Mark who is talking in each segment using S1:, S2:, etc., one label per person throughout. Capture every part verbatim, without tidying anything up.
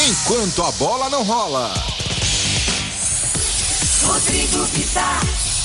S1: enquanto a bola não rola.
S2: Rodrigo Vitar.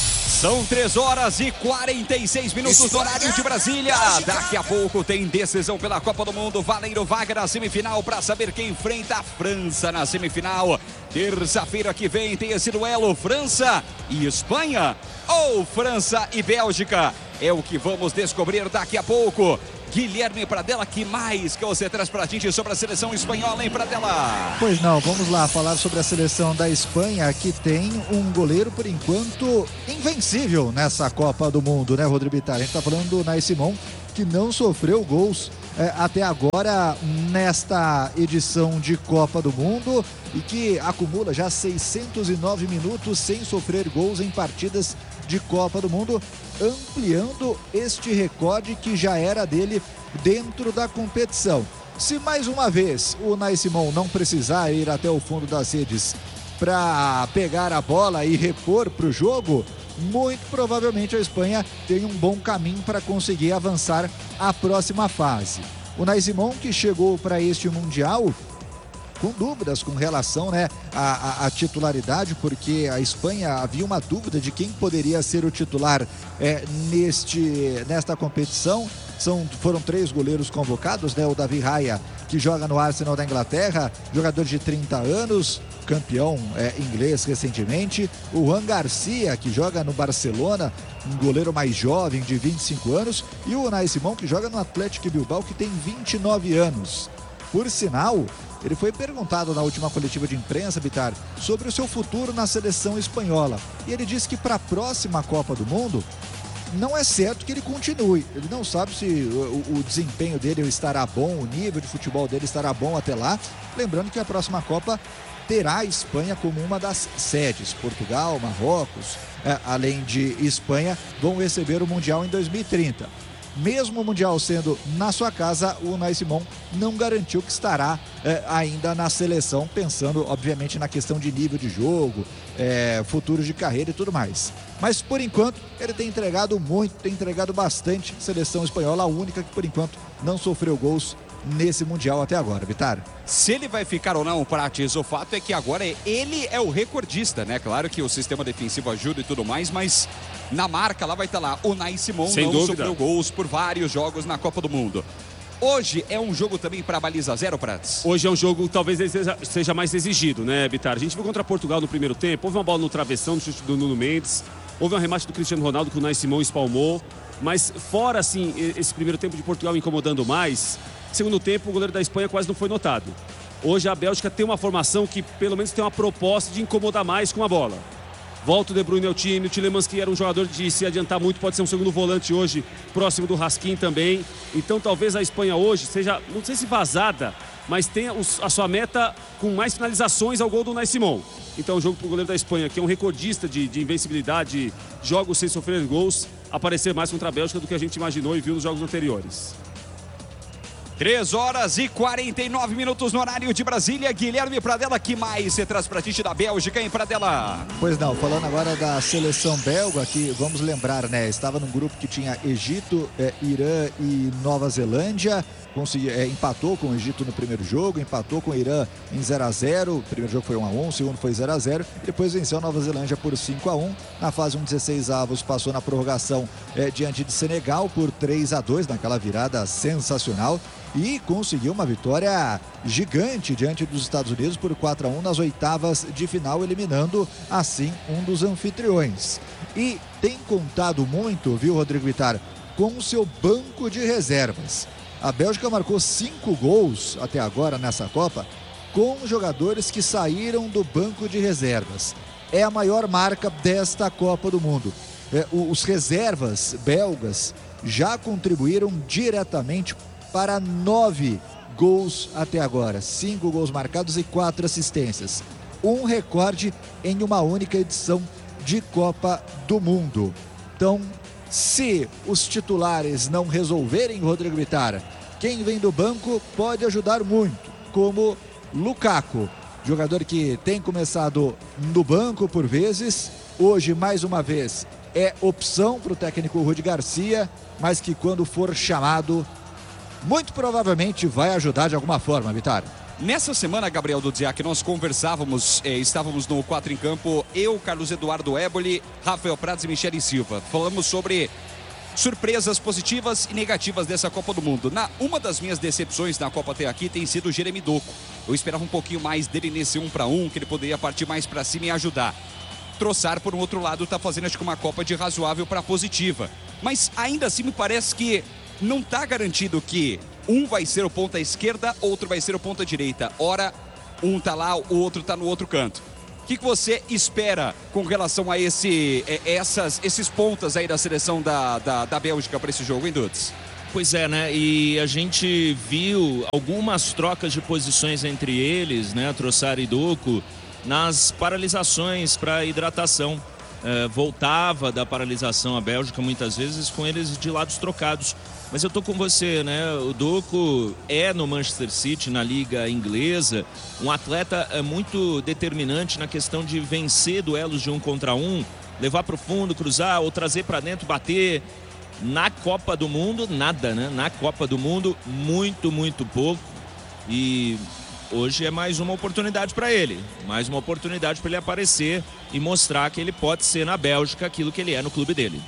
S3: São três horas e quarenta e seis minutos do horário de Brasília. Daqui a pouco tem decisão pela Copa do Mundo, valendo vaga na semifinal para saber quem enfrenta a França na semifinal. Terça-feira que vem tem esse duelo França e Espanha ou França e Bélgica. É o que vamos descobrir daqui a pouco. Guilherme Pradella, que mais que você traz pra gente sobre a seleção espanhola, hein, Pradella?
S4: Pois não, vamos lá falar sobre a seleção da Espanha, que tem um goleiro, por enquanto, invencível nessa Copa do Mundo, né, Rodrigo Vitar? A gente tá falando do Unai Simón, que não sofreu gols é, até agora nesta edição de Copa do Mundo e que acumula já seiscentos e nove minutos sem sofrer gols em partidas de Copa do Mundo, ampliando este recorde que já era dele dentro da competição. Se mais uma vez o Unai Simón não precisar ir até o fundo das redes para pegar a bola e repor para o jogo, muito provavelmente a Espanha tem um bom caminho para conseguir avançar à próxima fase. O Unai Simón, que chegou para este Mundial com dúvidas com relação, né, à, à, à titularidade, porque a Espanha havia uma dúvida de quem poderia ser o titular é, neste, nesta competição. São, foram três goleiros convocados, né? O Davi Raya, que joga no Arsenal da Inglaterra, jogador de trinta anos, campeão é, inglês recentemente. O Juan Garcia, que joga no Barcelona, um goleiro mais jovem, de vinte e cinco anos. E o Unai Simón, que joga no Atlético Bilbao, que tem vinte e nove anos. Por sinal, ele foi perguntado na última coletiva de imprensa, Vitar, sobre o seu futuro na seleção espanhola. E ele disse que para a próxima Copa do Mundo, não é certo que ele continue. Ele não sabe se o, o desempenho dele estará bom, o nível de futebol dele estará bom até lá. Lembrando que a próxima Copa terá a Espanha como uma das sedes. Portugal, Marrocos, é, além de Espanha, vão receber o Mundial em dois mil e trinta. Mesmo o Mundial sendo na sua casa, o Unai Simón não garantiu que estará é, ainda na seleção, pensando obviamente na questão de nível de jogo, é, futuro de carreira e tudo mais. Mas por enquanto ele tem entregado muito, tem entregado bastante. Seleção espanhola, a única que por enquanto não sofreu gols nesse Mundial até agora, Vitar.
S3: Se ele vai ficar ou não, Prates, o fato é que agora ele é o recordista, né? Claro que o sistema defensivo ajuda e tudo mais, mas na marca lá vai estar lá, o Unai Simón não sofreu gols por vários jogos na Copa do Mundo. Hoje é um jogo também para baliza zero, Prates?
S5: Hoje é um jogo talvez seja, seja mais exigido, né, Bitar? A gente viu contra Portugal no primeiro tempo, houve uma bola no travessão, no chute do Nuno Mendes, houve um remate do Cristiano Ronaldo que o Unai Simón espalmou, mas fora, assim, esse primeiro tempo de Portugal incomodando mais, segundo tempo o goleiro da Espanha quase não foi notado. Hoje a Bélgica tem uma formação que pelo menos tem uma proposta de incomodar mais com a bola. Volta o De Bruyne ao time, o Tielemans, que era um jogador de se adiantar muito, pode ser um segundo volante hoje, próximo do Raskin também. Então talvez a Espanha hoje seja, não sei se vazada, mas tenha a sua meta com mais finalizações ao gol do Unai Simón. Então o jogo para o goleiro da Espanha, que é um recordista de, de invencibilidade, jogos sem sofrer gols, aparecer mais contra a Bélgica do que a gente imaginou e viu nos jogos anteriores.
S3: três horas e quarenta e nove minutos no horário de Brasília. Guilherme Pradella, que mais você traz pra gente da Bélgica, hein, Pradella?
S4: Pois não, falando agora da seleção belga, que vamos lembrar, né, estava num grupo que tinha Egito, é, Irã e Nova Zelândia. Consegui, é, empatou com o Egito no primeiro jogo, empatou com o Irã em zero a zero, o primeiro jogo foi um a um, o segundo foi zero a zero, depois venceu a Nova Zelândia por cinco a um, na fase um dezesseis avos passou na prorrogação é, diante de Senegal por três a dois, naquela virada sensacional, e conseguiu uma vitória gigante diante dos Estados Unidos por quatro a um nas oitavas de final, eliminando assim um dos anfitriões. E tem contado muito, viu, Rodrigo Vitar, com o seu banco de reservas. A Bélgica marcou cinco gols até agora nessa Copa com jogadores que saíram do banco de reservas. É a maior marca desta Copa do Mundo. É, os reservas belgas já contribuíram diretamente para nove gols até agora. Cinco gols marcados e quatro assistências. Um recorde em uma única edição de Copa do Mundo. Então, se os titulares não resolverem, Rodrigo Vitar, quem vem do banco pode ajudar muito, como Lukaku, jogador que tem começado no banco por vezes, hoje mais uma vez é opção para o técnico Rudi Garcia, mas que quando for chamado, muito provavelmente vai ajudar de alguma forma, Vitar.
S3: Nessa semana, Gabriel Dudziak, nós conversávamos, eh, estávamos no quatro em Campo, eu, Carlos Eduardo Éboli, Rafael Prats e Michele Silva. Falamos sobre surpresas positivas e negativas dessa Copa do Mundo. Na, uma das minhas decepções na Copa até aqui tem sido o Jeremy Doku. Eu esperava um pouquinho mais dele nesse um para um, que ele poderia partir mais para cima e ajudar. Troçar, por um outro lado, está fazendo acho que uma Copa de razoável para positiva. Mas ainda assim me parece que não está garantido que um vai ser o ponta esquerda, outro vai ser o ponta direita. Ora, um tá lá, o outro tá no outro canto. O que, que você espera com relação a esse, essas, esses pontas aí da seleção da, da, da Bélgica para esse jogo, hein, Dudes?
S6: Pois é, né? E a gente viu algumas trocas de posições entre eles, né? Trossard e Doku, nas paralisações para hidratação. É, voltava da paralisação a Bélgica muitas vezes com eles de lados trocados. Mas eu tô com você, né? O Doku é no Manchester City, na liga inglesa, um atleta muito determinante na questão de vencer duelos de um contra um, levar para o fundo, cruzar ou trazer para dentro, bater. Na Copa do Mundo, nada, né? Na Copa do Mundo, muito, muito pouco. E hoje é mais uma oportunidade para ele, mais uma oportunidade para ele aparecer e mostrar que ele pode ser na Bélgica aquilo que ele é no clube dele.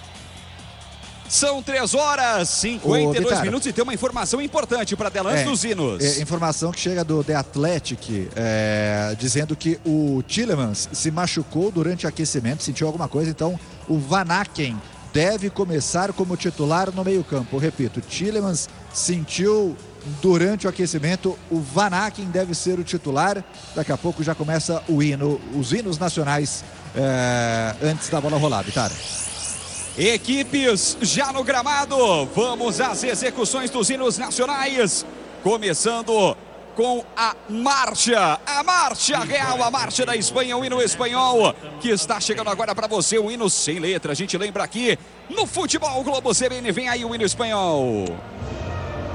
S3: São três horas e cinquenta e dois minutos e tem uma informação importante para Delans é, dos Hinos.
S4: É, informação que chega do The Athletic, é, dizendo que o Tielemans se machucou durante o aquecimento, sentiu alguma coisa, então o Van Aken deve começar como titular no meio-campo. Repito, Tielemans sentiu durante o aquecimento, o Van Aken deve ser o titular. Daqui a pouco já começa o hino, os hinos nacionais é, antes da bola rolar, Vitória.
S3: Equipes já no gramado, vamos às execuções dos hinos nacionais, começando com a marcha, a marcha real, a marcha da Espanha, o hino espanhol, que está chegando agora para você, o hino sem letra. A gente lembra aqui no Futebol Globo C B N, vem aí o hino espanhol.